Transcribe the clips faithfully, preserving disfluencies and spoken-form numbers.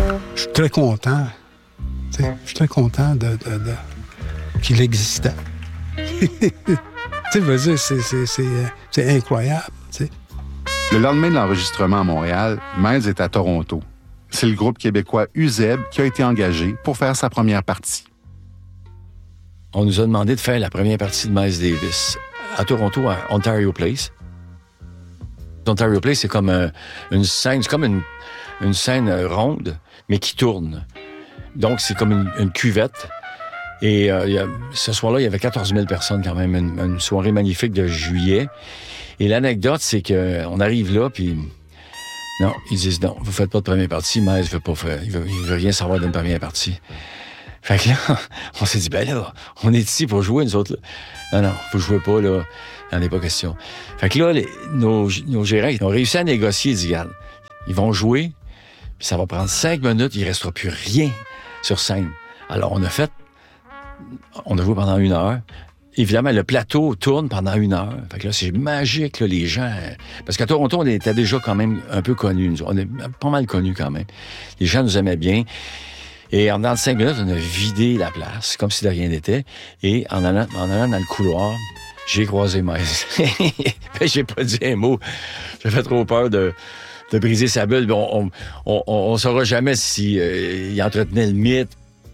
Je suis très content. Je suis très content de, de, de... qu'il existait. Tu sais, c'est, c'est, c'est, c'est incroyable. T'sais. Le lendemain de l'enregistrement à Montréal, Miles est à Toronto. C'est le groupe québécois U Z E B qui a été engagé pour faire sa première partie. On nous a demandé de faire la première partie de Miles Davis à Toronto, à Ontario Place. Ontario Place, c'est comme un, une scène, c'est comme une, une scène ronde, mais qui tourne. Donc, c'est comme une, une cuvette. Et euh, y a, ce soir-là, il y avait quatorze mille personnes quand même, une, une soirée magnifique de juillet. Et l'anecdote, c'est qu'on arrive là, puis non, ils disent non, vous faites pas de première partie, Miles veut pas faire, il veut, il veut rien savoir d'une première partie. Fait que là, on s'est dit, ben là, on est ici pour jouer, nous autres. Là. Non, non, vous jouez pas, là, il n'en est pas question. Fait que là, les, nos, nos gérants, ils ont réussi à négocier, ils disent, regarde, ils vont jouer, puis ça va prendre cinq minutes, il restera plus rien sur scène. Alors, on a fait, on a joué pendant une heure. Évidemment, le plateau tourne pendant une heure. Fait que là, c'est magique, là, les gens... Parce qu'à Toronto, on était déjà quand même un peu connus. On est pas mal connus quand même. Les gens nous aimaient bien. Et en dans cinq minutes, on a vidé la place, comme si de rien n'était. Et en allant, en allant dans le couloir, j'ai croisé Miles. J'ai pas dit un mot. J'ai fait trop peur de, de briser sa bulle. On on ne saura jamais s'il euh, il entretenait le mythe.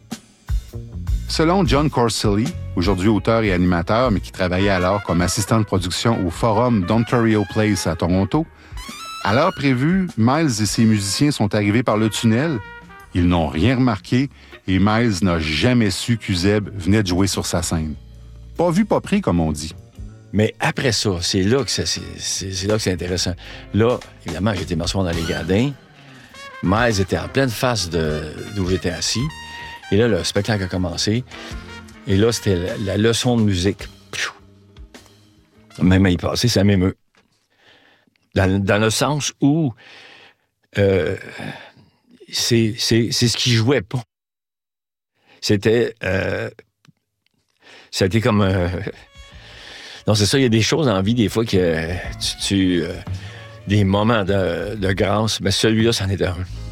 Selon John Corselli, aujourd'hui auteur et animateur, mais qui travaillait alors comme assistant de production au Forum d'Ontario Place à Toronto, à l'heure prévue, Miles et ses musiciens sont arrivés par le tunnel. Ils n'ont rien remarqué et Miles n'a jamais su qu'U Z E B venait de jouer sur sa scène. Pas vu, pas pris, comme on dit. Mais après ça, c'est là que c'est, c'est, c'est, là que c'est intéressant. Là, évidemment, j'étais m'asseoir dans les gradins. Miles était en pleine face de, d'où j'étais assis. Et là, le spectacle a commencé. Et là, c'était la, la leçon de musique. Même à y passer, ça m'émeut. Dans, dans le sens où euh, c'est, c'est, c'est ce qui jouait pas. C'était... Euh, c'était comme... Euh, non, c'est ça, il y a des choses en vie, des fois, que tu... tu euh, des moments de, de grâce, mais celui-là, c'en est un.